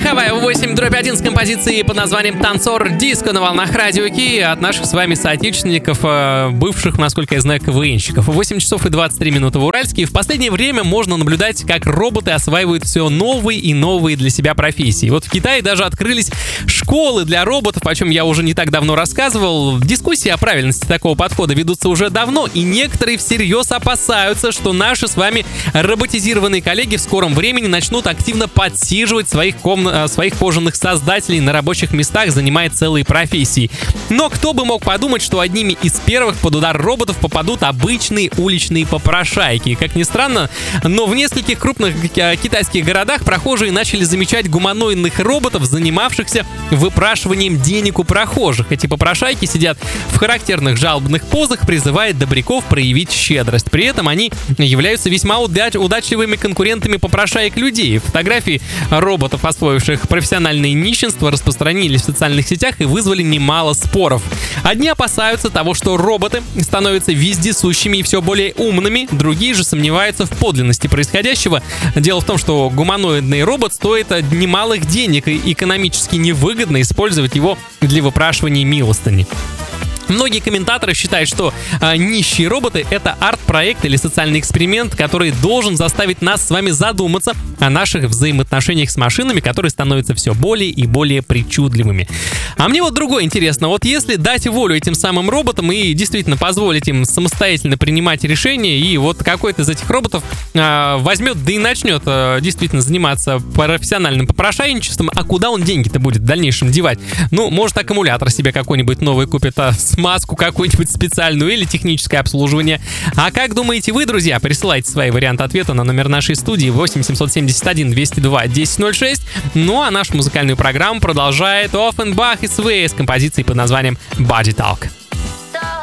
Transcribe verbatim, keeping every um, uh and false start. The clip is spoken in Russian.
Хавай восемь дробь один с композицией под названием «Танцор диско» на волнах Радио Ки от наших с вами соотечественников, бывших, насколько я знаю, КВНщиков. восемь часов и двадцать три минуты в Уральске. В последнее время можно наблюдать, как роботы осваивают все новые и новые для себя профессии. Вот в Китае даже открылись школы для роботов, о чем я уже не так давно рассказывал. Дискуссии о правильности такого подхода ведутся уже давно, и некоторые всерьез опасаются, что наши с вами роботизированные коллеги в скором времени начнут активно подсиживать своих, ком... своих кожаных создателей на рабочих местах, занимая целые профессии. Но кто бы мог подумать, что одними из первых под удар роботов попадут обычные уличные попрошайки. Как ни странно, но в нескольких крупных китайских городах прохожие начали замечать гуманоидных роботов, занимавшихся выпрашиванием денег у прохожих. Эти попрошайки сидят в характерных жалобных позах, призывая добряков проявить щедрость. При этом они являются весьма удач- удачливыми конкурентами попрошаек людей. Фотографии роботов, освоивших профессиональное нищенство, распространились в социальных сетях и вызвали немало споров. Одни опасаются того, что роботы становятся вездесущими и все более умными, другие же сомневаются в подлинности происходящего. Дело в том, что гуманоидный робот стоит немалых денег, и экономически невыгодно использовать его для выпрашивания милостыни. Многие комментаторы считают, что а, нищие роботы — это арт-проект или социальный эксперимент, который должен заставить нас с вами задуматься о наших взаимоотношениях с машинами, которые становятся все более и более причудливыми. А мне вот другое интересно. Вот если дать волю этим самым роботам и действительно позволить им самостоятельно принимать решения, и вот какой-то из этих роботов а, возьмет, да и начнет а, действительно заниматься профессиональным попрошайничеством, а куда он деньги-то будет в дальнейшем девать? Ну, может, аккумулятор себе какой-нибудь новый купит, а смазку какую-нибудь специальную или техническое обслуживание. А как думаете вы, друзья? Присылайте свои варианты ответа на номер нашей студии восемь семьсот семьдесят один двести два десять ноль шесть. Ну а нашу музыкальную программу продолжает Оффенбах и Свей с композицией под названием «Body Talk».